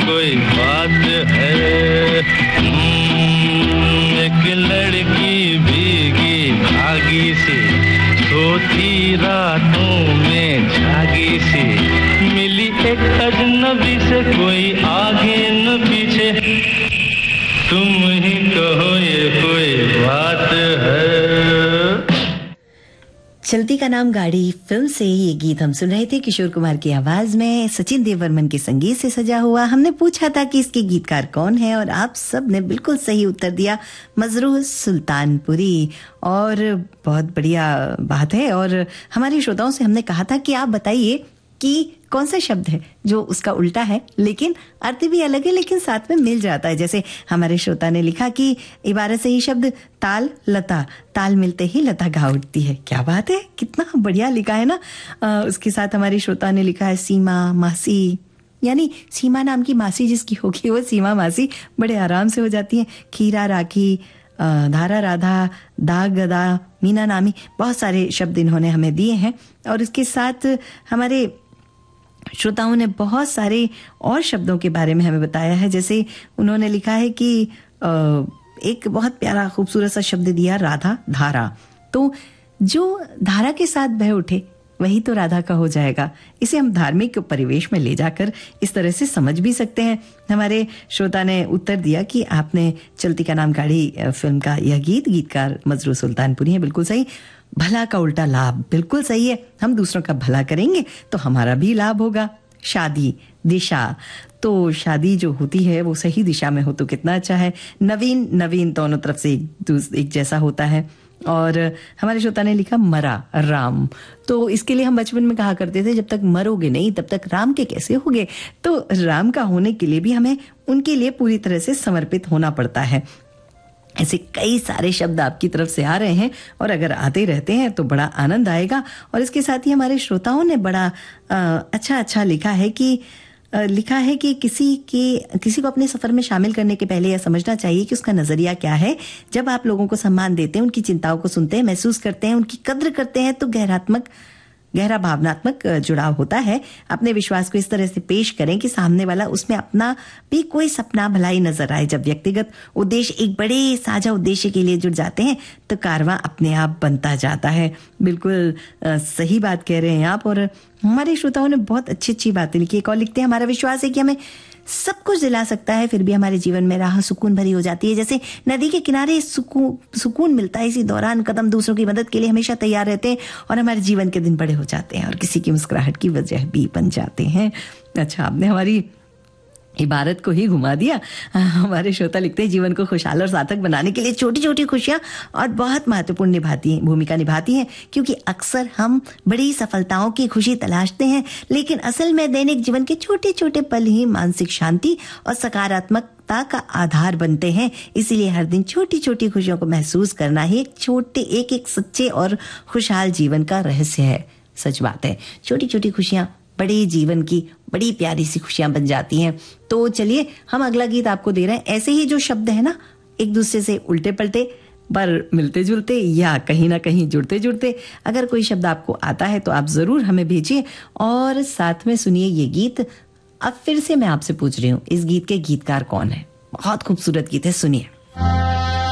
कोई बात है। एक लड़की भीगी भागी सी सोती रातों में जागी सी, मिली एक अजनबी से कोई आगे न पीछे, तुम ही कहो ये कोई बात है। चलती का नाम गाड़ी फिल्म से ये गीत हम सुन रहे थे किशोर कुमार की आवाज में, सचिन देव बर्मन के संगीत से सजा हुआ। हमने पूछा था कि इसके गीतकार कौन है और आप सब ने बिल्कुल सही उत्तर दिया, मजरूह सुल्तानपुरी। और बहुत बढ़िया बात है। और हमारे श्रोताओं से हमने कहा था कि आप बताइए कि कौन सा शब्द है जो उसका उल्टा है, लेकिन अर्थ भी अलग है लेकिन साथ में मिल जाता है। जैसे हमारे श्रोता ने लिखा कि इबारत से ही शब्द ताल लता, ताल मिलते ही लता गा उठती है। क्या बात है, कितना बढ़िया लिखा है ना। उसके साथ हमारे श्रोता ने लिखा है सीमा मासी, यानी सीमा नाम की मासी जिसकी होगी वो सीमा मासी बड़े आराम से हो जाती है। खीरा राखी, धारा राधा, दाग गदा, मीना नामी, बहुत सारे शब्द इन्होंने हमें दिए हैं। और इसके साथ हमारे श्रोताओं ने बहुत सारे और शब्दों के बारे में हमें बताया है। जैसे उन्होंने लिखा है कि एक बहुत प्यारा खूबसूरत सा शब्द दिया, राधा धारा। तो जो धारा के साथ बह उठे वही तो राधा का हो जाएगा। इसे हम धार्मिक परिवेश में ले जाकर इस तरह से समझ भी सकते हैं। हमारे श्रोता ने उत्तर दिया कि आपने चलती का नाम गाड़ी फिल्म का यह गीत, गीतकार मजरूह सुल्तानपुरी है। बिल्कुल सही। भला का उल्टा लाभ, बिल्कुल सही है। हम दूसरों का भला करेंगे तो हमारा भी लाभ होगा। शादी, दिशा, तो शादी जो होती है वो सही दिशा में हो तो कितना अच्छा है। नवीन, नवीन दोनों तरफ से एक जैसा होता है। और हमारे श्रोता ने लिखा मरा राम, तो इसके लिए हम बचपन में कहा करते थे जब तक मरोगे नहीं तब तक राम के कैसे होगे। तो राम का होने के लिए भी हमें उनके लिए पूरी तरह से समर्पित होना पड़ता है। ऐसे कई सारे शब्द आपकी तरफ से आ रहे हैं और अगर आते रहते हैं तो बड़ा आनंद आएगा। और इसके साथ ही हमारे श्रोताओं ने बड़ा अच्छा लिखा है कि किसी को अपने सफर में शामिल करने के पहले यह समझना चाहिए कि उसका नजरिया क्या है। जब आप लोगों को सम्मान देते हैं, उनकी चिंताओं को सुनते हैं, महसूस करते हैं, उनकी कद्र करते हैं तो गहरा भावनात्मक जुड़ाव होता है। अपने विश्वास को इस तरह से पेश करें कि सामने वाला उसमें अपना भी कोई सपना भलाई नजर आए। जब व्यक्तिगत उद्देश्य एक बड़े साझा उद्देश्य के लिए जुड़ जाते हैं तो कारवां अपने आप बनता जाता है। बिल्कुल सही बात कह रहे हैं आप। और हमारे श्रोताओं ने बहुत अच्छी बातें लिखी। एक और लिखते हैं, हमारा विश्वास है कि हमें सब कुछ दिला सकता है फिर भी हमारे जीवन में राह सुकून भरी हो जाती है। जैसे नदी के किनारे सुकून मिलता है, इसी दौरान कदम दूसरों की मदद के लिए हमेशा तैयार रहते हैं और हमारे जीवन के दिन बड़े हो जाते हैं और किसी की मुस्कुराहट की वजह भी बन जाते हैं। अच्छा, आपने हमारी इबारत को ही घुमा दिया। हमारे श्रोता लिखते हैं, जीवन को खुशहाल और सार्थक बनाने के लिए छोटी छोटी खुशियां और बहुत महत्वपूर्ण भूमिका निभाती हैं, क्योंकि अक्सर हम बड़ी सफलताओं की खुशी तलाशते हैं लेकिन असल में दैनिक जीवन के छोटे छोटे पल ही मानसिक शांति और सकारात्मकता का आधार बनते हैं। इसीलिए हर दिन छोटी छोटी खुशियों को महसूस करना ही एक सच्चे और खुशहाल जीवन का रहस्य है। सच बात है, छोटी छोटी खुशियां बड़े जीवन की बड़ी प्यारी सी खुशियां बन जाती हैं। तो चलिए हम अगला गीत आपको दे रहे हैं। ऐसे ही जो शब्द है ना, एक दूसरे से उल्टे पलटे पर मिलते जुलते या कहीं ना कहीं जुड़ते जुड़ते, अगर कोई शब्द आपको आता है तो आप जरूर हमें भेजिए और साथ में सुनिए ये गीत। अब फिर से मैं आपसे पूछ रही हूँ, इस गीत के गीतकार कौन है? बहुत खूबसूरत गीत है, सुनिए।